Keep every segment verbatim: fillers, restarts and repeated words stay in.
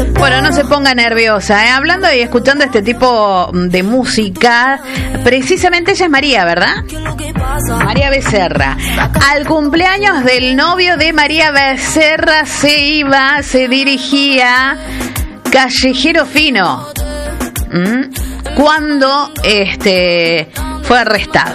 Bueno, no se ponga nerviosa, ¿eh? Hablando y escuchando este tipo de música, precisamente ella es María, ¿verdad? María Becerra. Al cumpleaños del novio de María Becerra se iba, se dirigía Callejero Fino, ¿Mm? cuando este fue arrestado.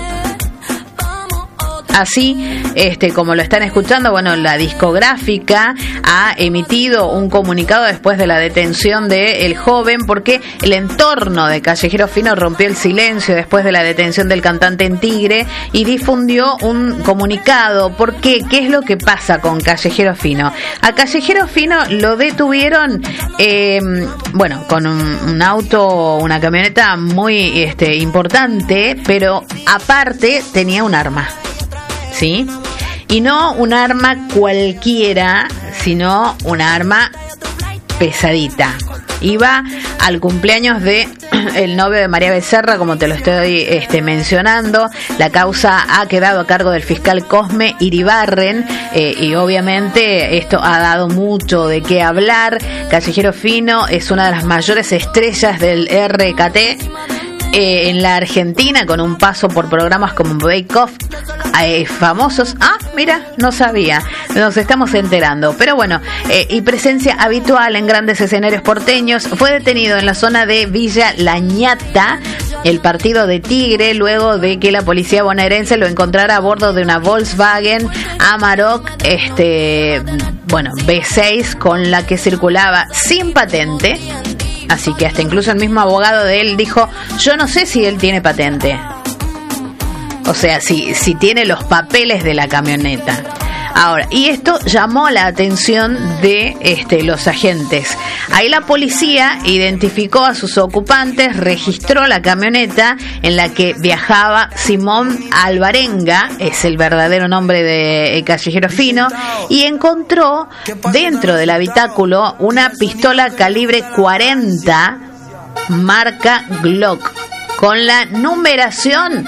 Así, este, como lo están escuchando, bueno, la discográfica ha emitido un comunicado después de la detención del joven, porque el entorno de Callejero Fino rompió el silencio después de la detención del cantante en Tigre y difundió un comunicado. ¿Por qué? ¿Qué es lo que pasa con Callejero Fino? A Callejero Fino lo detuvieron, eh, bueno, con un, un auto, una camioneta muy este, importante, pero aparte tenía un arma. ¿Sí? Y no un arma cualquiera, sino una arma pesadita. Iba al cumpleaños de el novio de María Becerra, como te lo estoy este, mencionando. La causa ha quedado a cargo del fiscal Cosme Iribarren, eh, y obviamente esto ha dado mucho de qué hablar. Callejero Fino es una de las mayores estrellas del R K T eh, en la Argentina, con un paso por programas como Bake Off, eh, famosos. Ah, mira, no sabía, nos estamos enterando. Pero bueno, eh, y presencia habitual en grandes escenarios porteños. Fue detenido en la zona de Villa La Ñata, el partido de Tigre, luego de que la policía bonaerense lo encontrara a bordo de una Volkswagen Amarok, este, bueno, B seis, con la que circulaba sin patente. Así que hasta incluso el mismo abogado de él dijo: yo no sé si él tiene patente. O sea, si, si tiene los papeles de la camioneta. Ahora, y esto llamó la atención de este, los agentes. Ahí la policía identificó a sus ocupantes, registró la camioneta en la que viajaba Simón Alvarenga, es el verdadero nombre de Callejero Fino, y encontró dentro del habitáculo una pistola calibre cuarenta marca Glock con la numeración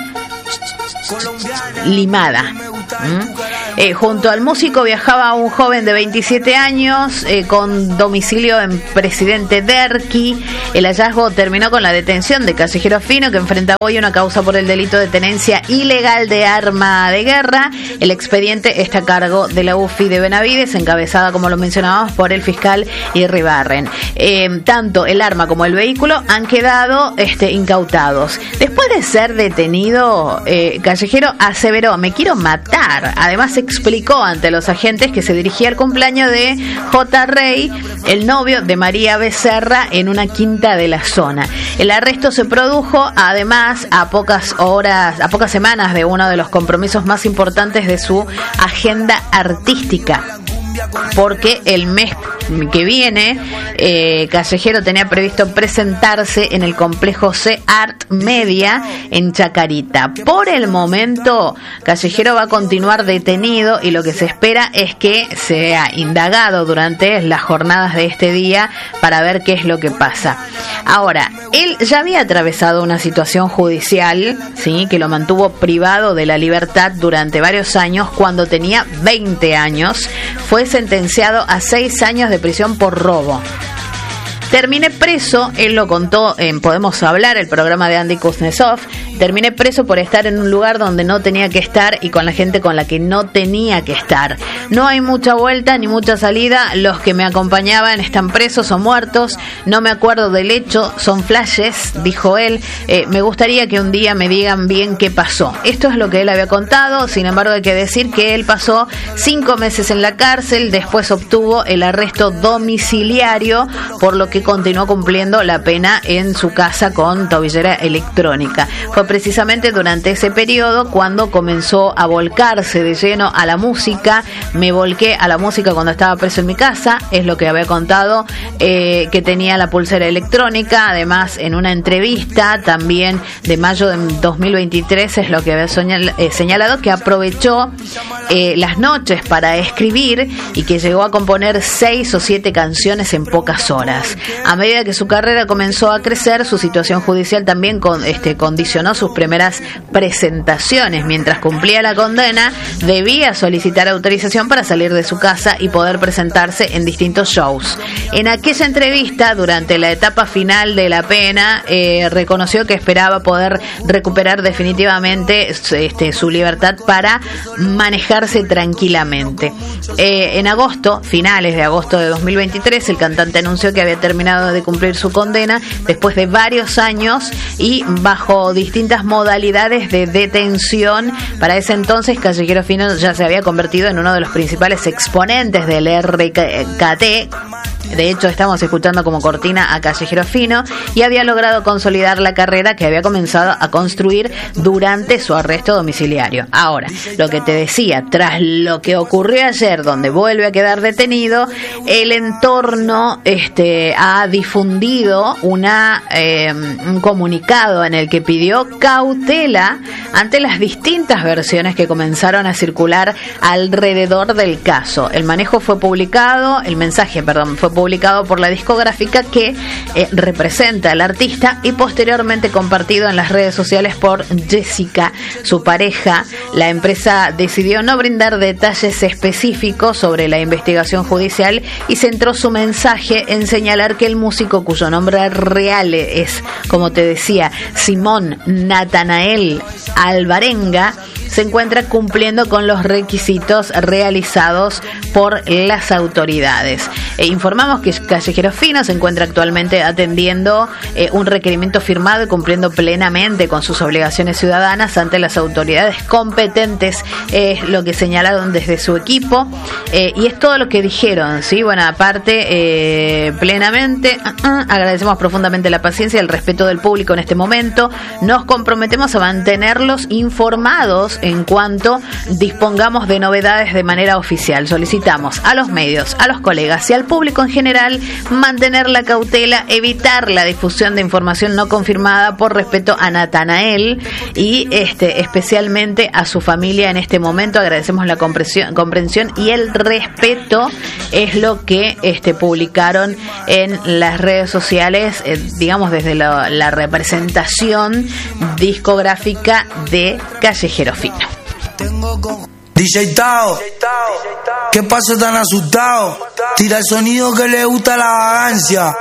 limada. ¿Mm? Eh, junto al músico viajaba un joven de veintisiete años eh, con domicilio en Presidente Derqui. El hallazgo terminó con la detención de Callejero Fino, que enfrenta hoy una causa por el delito de tenencia ilegal de arma de guerra. El expediente está a cargo de la U F I de Benavides, encabezada, como lo mencionábamos, por el fiscal Iribarren. Eh, tanto el arma como el vehículo han quedado este, incautados. Después de ser detenido, eh, Callejero aseveró: me quiero matar. Además, explicó ante los agentes que se dirigía al cumpleaños de J. Rey, el novio de María Becerra, en una quinta de la zona. El arresto se produjo además a pocas horas, a pocas semanas de uno de los compromisos más importantes de su agenda artística, porque el mes que viene eh, Callejero tenía previsto presentarse en el complejo C Art Media en Chacarita. Por el momento, Callejero va a continuar detenido y lo que se espera es que sea indagado durante las jornadas de este día para ver qué es lo que pasa. Ahora, él ya había atravesado una situación judicial, ¿sí?, que lo mantuvo privado de la libertad durante varios años. Cuando tenía veinte años, fue sentenciado a seis años de prisión por robo. Terminé preso, él lo contó en Podemos Hablar, el programa de Andy Kuznetsov. Terminé preso por estar en un lugar donde no tenía que estar y con la gente con la que no tenía que estar. No hay mucha vuelta ni mucha salida. Los que me acompañaban están presos o muertos. No me acuerdo del hecho, son flashes, dijo él. Eh, me gustaría que un día me digan bien qué pasó. Esto es lo que él había contado. Sin embargo, hay que decir que él pasó cinco meses en la cárcel. Después obtuvo el arresto domiciliario, por lo que continuó cumpliendo la pena en su casa con tobillera electrónica. Fue precisamente durante ese periodo cuando comenzó a volcarse de lleno a la música. Me volqué a la música cuando estaba preso en mi casa, es lo que había contado, eh, que tenía la pulsera electrónica. Además, en una entrevista también de mayo de dos mil veintitrés, es lo que había soñal, eh, señalado, que aprovechó eh, las noches para escribir y que llegó a componer seis o siete canciones en pocas horas. A medida que su carrera comenzó a crecer, su situación judicial también con, este, condicionó sus primeras presentaciones. Mientras cumplía la condena, debía solicitar autorización para salir de su casa y poder presentarse en distintos shows. En aquella entrevista, durante la etapa final de la pena, eh, reconoció que esperaba poder recuperar definitivamente este, su libertad para manejarse tranquilamente. Eh, en agosto, finales de agosto de dos mil veintitrés, el cantante anunció que había terminado de cumplir su condena después de varios años y bajo distintas modalidades de detención. Para ese entonces, Callejero Fino ya se había convertido en uno de los principales exponentes del R K T. De hecho, estamos escuchando como cortina a Callejero Fino, y había logrado consolidar la carrera que había comenzado a construir durante su arresto domiciliario. Ahora, lo que te decía, tras lo que ocurrió ayer, donde vuelve a quedar detenido, el entorno este, ha difundido una eh, un comunicado en el que pidió cautela ante las distintas versiones que comenzaron a circular alrededor del caso. El manejo fue publicado, el mensaje, perdón, fue publicado por la discográfica que eh, representa al artista, y posteriormente compartido en las redes sociales por Jessica, su pareja. La empresa decidió no brindar detalles específicos sobre la investigación judicial y centró su mensaje en señalar que el músico, cuyo nombre real es, como te decía, Simón Natanael Alvarenga, se encuentra cumpliendo con los requisitos realizados por las autoridades. Eh, informamos que Callejero Fino se encuentra actualmente atendiendo eh, un requerimiento firmado y cumpliendo plenamente con sus obligaciones ciudadanas ante las autoridades competentes, es eh, lo que señalaron desde su equipo, eh, y es todo lo que dijeron, ¿sí? Bueno, aparte, eh, plenamente, uh, uh, agradecemos profundamente la paciencia y el respeto del público en este momento. Nos comprometemos a mantenerlos informados en cuanto dispongamos de novedades de manera oficial. Solicitamos a los medios, a los colegas y al público en general mantener la cautela, evitar la difusión de información no confirmada por respeto a Natanael y este especialmente a su familia en este momento. Agradecemos la comprensión, comprensión y el respeto, es lo que este publicaron en las redes sociales, eh, digamos desde la, la representación discográfica de Callejero Fino. D J Tao, ¿qué pasa tan asustado? Tira el sonido que le gusta la vagancia.